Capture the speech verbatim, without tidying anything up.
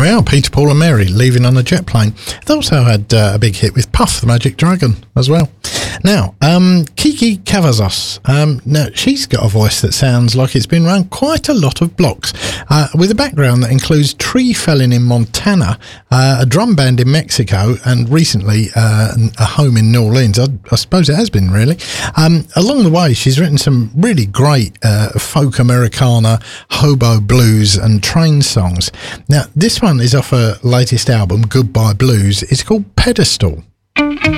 we are, Peter, Paul and Mary, Leaving on a Jet Plane. They also had uh, a big hit with Puff the Magic Dragon as well. Now, um, Kiki Cavazos, um, now she's got a voice that sounds like it's been around quite a lot of blocks, uh, with a background that includes tree felling in Montana, uh, a drum band in Mexico, and recently uh, a home in New Orleans. I, I suppose it has been, really. Um, along the way, she's written some really great uh, folk Americana, hobo blues and train songs. Now, this one is off her latest album, Goodbye Blues. It's called Pedestal.